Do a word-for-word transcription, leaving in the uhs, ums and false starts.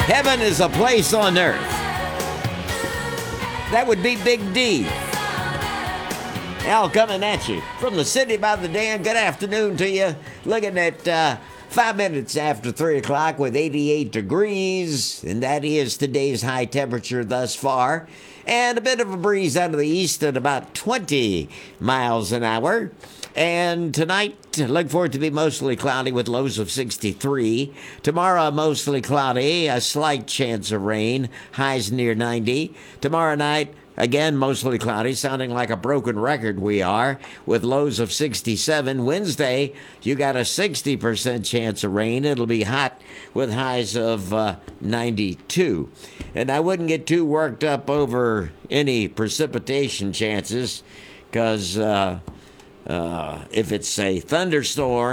Heaven is a place on earth. That would be Big D. Al coming at you from the city by the dam. Good afternoon to you. Looking at uh, five minutes after three o'clock with eighty-eight degrees, and that is today's high temperature thus far. And a bit of a breeze out of the east at about twenty miles an hour. And tonight, look for it to be mostly cloudy with lows of sixty-three. Tomorrow, mostly cloudy, a slight chance of rain, highs near ninety. Tomorrow night, again, mostly cloudy, sounding like a broken record we are, with lows of sixty-seven. Wednesday, you got a sixty percent chance of rain. It'll be hot with highs of uh, ninety-two. And I wouldn't get too worked up over any precipitation chances, because uh, uh, if it's a thunderstorm,